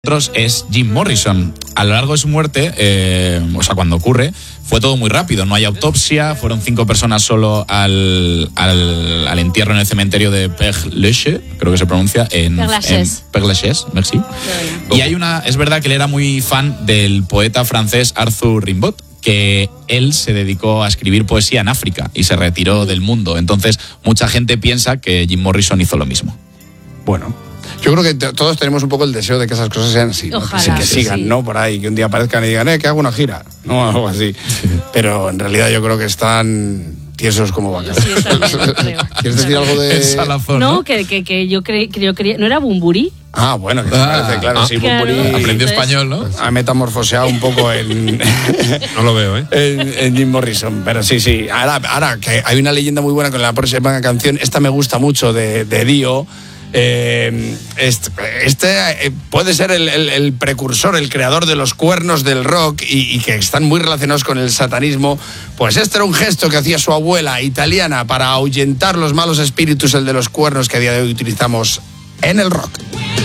Otros es Jim Morrison. A lo largo de su muerte, cuando ocurre, fue todo muy rápido. No hay autopsia, fueron 5 personas solo al entierro en el cementerio de Père Lachaise, creo que se pronuncia, en Père Lachaise, merci. Y es verdad que él era muy fan del poeta francés Arthur Rimbaud, que él se dedicó a escribir poesía en África y se retiró del mundo. Entonces, mucha gente piensa que Jim Morrison hizo lo mismo. Bueno, yo creo que todos tenemos un poco el deseo de que esas cosas sean así, ¿no? Ojalá, que sigan, sí. ¿No? Por ahí, que un día aparezcan y digan, que hago una gira, ¿no? Algo así. Sí. Pero en realidad yo creo que están tiesos como vacas. Sí, creo. ¿Quieres decir algo de...? Salazón, no, que yo creía... ¿No era Bumburi? Ah, bueno, que te parece, claro, sí, Bumburi... Aprendió español, ¿no? Ha metamorfoseado un poco en... No lo veo, ¿eh? En Jim Morrison, pero sí. Ahora que hay una leyenda muy buena con la próxima canción, esta me gusta mucho, de Dio. Puede ser el precursor, el creador de los cuernos del rock y que están muy relacionados con el satanismo. Pues este era un gesto que hacía su abuela italiana para ahuyentar los malos espíritus, el de los cuernos, que a día de hoy utilizamos en el rock.